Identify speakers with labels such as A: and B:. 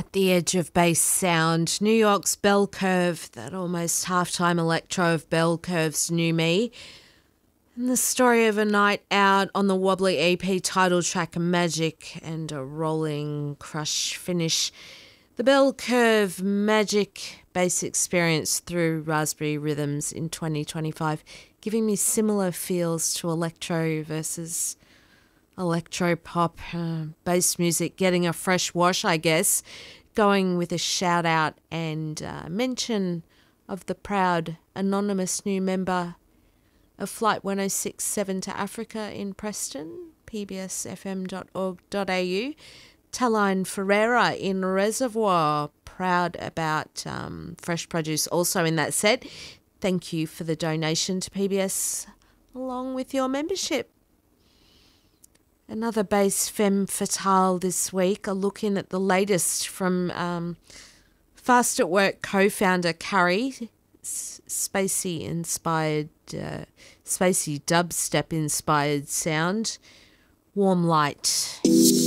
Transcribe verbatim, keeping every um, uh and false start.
A: The edge of bass sound, New York's Bell Curve, that almost halftime electro of Bell Curve's New Me, and the story of a night out on the Wobbly E P title track Magic and a rolling crush finish. The Bell Curve Magic bass experience through Raspberry Rhythms in twenty twenty-five, giving me similar feels to electro versus electro pop, uh, bass music, getting a fresh wash, I guess. Going with a shout out and uh, mention of the proud anonymous new member of Flight one oh six point seven to Africa in Preston, p b s f m dot org dot a u. Taline Ferreira in Reservoir, proud about um, fresh produce also in that set. Thank you for the donation to P B S along with your membership. Another bass femme fatale this week, a look in at the latest from um, Fast at Work co-founder Curry, S- spacey-inspired, uh, spacey dubstep-inspired sound, Warm Light.